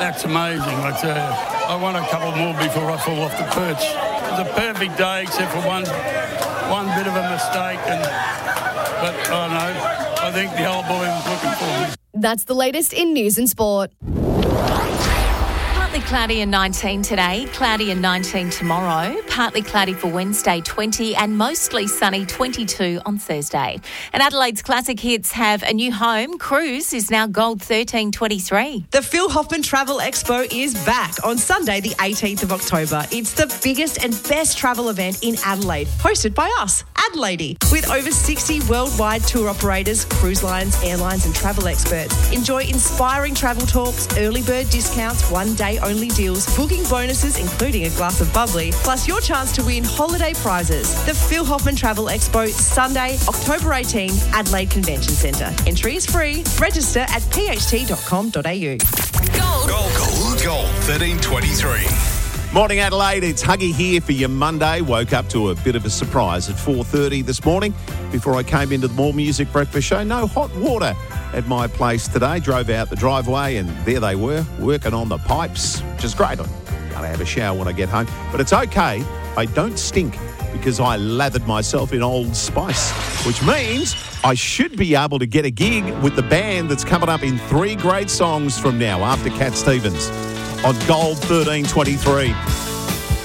That's amazing, I tell you. I want a couple more before I fall off the perch. It was a perfect day except for one bit of a mistake. But I don't know, I think the old boy was looking for me. That's the latest in news and sport. Partly cloudy and 19 today, cloudy and 19 tomorrow, partly cloudy for Wednesday 20 and mostly sunny 22 on Thursday. And Adelaide's classic hits have a new home. Cruise is now Gold 1323. The Phil Hoffman Travel Expo is back on Sunday the 18th of October. It's the biggest and best travel event in Adelaide, hosted by us, Adelaide, with over 60 worldwide tour operators, cruise lines, airlines and travel experts. Enjoy inspiring travel talks, early bird discounts, one-day only deals, booking bonuses including a glass of bubbly, plus your chance to win holiday prizes. The Phil Hoffman Travel Expo, Sunday, October 18, Adelaide Convention Centre. Entry is free. Register at pht.com.au. Gold 1323. Morning Adelaide, it's Huggy here for your Monday. Woke up to a bit of a surprise at 4:30 this morning. Before I came into the More Music Breakfast Show, no hot water at my place today. Drove out the driveway and there they were, working on the pipes, which is great. I'm going to have a shower when I get home. But it's okay, I don't stink because I lathered myself in Old Spice, which means I should be able to get a gig with the band that's coming up in 3 great songs from now after Cat Stevens on Gold 1323.